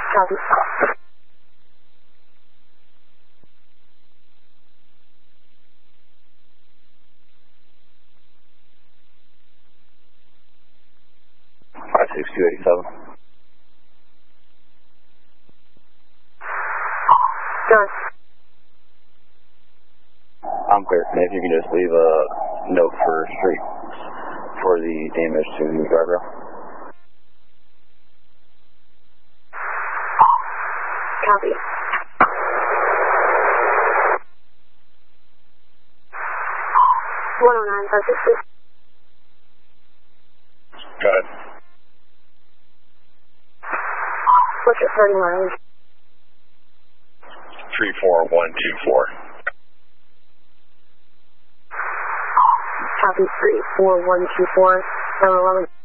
Copy. Five 6287. Done. I'm clear. And if you can just leave a note for street for the damage to the guardrail. Copy. 109-560. Got it. What's your starting mileage? 34124. Copy 34124. 711.